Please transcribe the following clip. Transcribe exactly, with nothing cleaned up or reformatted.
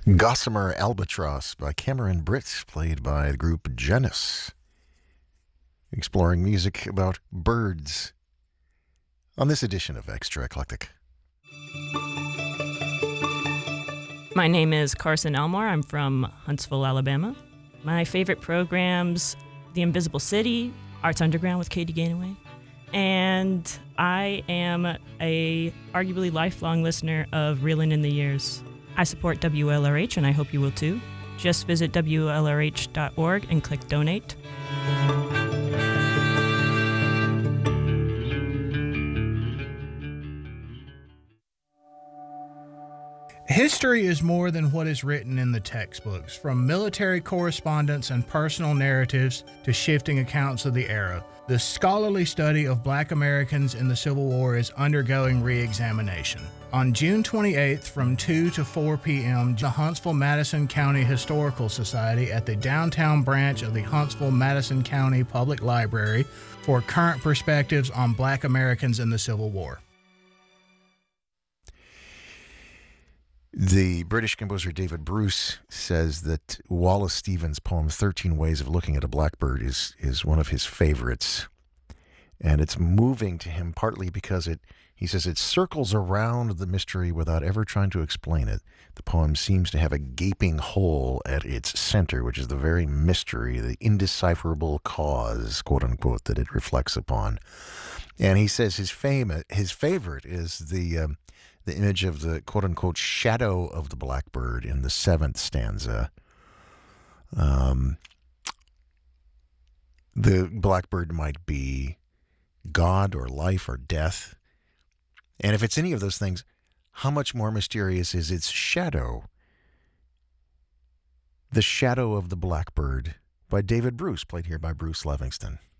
Gossamer Albatross by Cameron Britt, played by the group Genesis, exploring music about birds on this edition of Extra Eclectic. My name is Carson Elmore. I'm from Huntsville, Alabama. My favorite programs, The Invisible City, Arts Underground with Katie Gainaway, and I am a arguably lifelong listener of Reelin' in the Years. I support W L R H, and I hope you will too. Just visit W L R H dot org and click Donate. History is more than what is written in the textbooks, from military correspondence and personal narratives to shifting accounts of the era. The scholarly study of Black Americans in the Civil War is undergoing re-examination. On June twenty-eighth from two to four p.m., the Huntsville-Madison County Historical Society at the downtown branch of the Huntsville-Madison County Public Library for current perspectives on Black Americans in the Civil War. The British composer David Bruce says that Wallace Stevens' poem thirteen Ways of Looking at a Blackbird is, is one of his favorites. And it's moving to him partly because it, he says, it circles around the mystery without ever trying to explain it. The poem seems to have a gaping hole at its center, which is the very mystery, the indecipherable cause, quote unquote, that it reflects upon. And he says his fame, his favorite is the... Um, the image of the quote-unquote shadow of the blackbird in the seventh stanza. Um, the blackbird might be God or life or death. And if it's any of those things, how much more mysterious is its shadow? The Shadow of the Blackbird by David Bruce, played here by Bruce Livingston.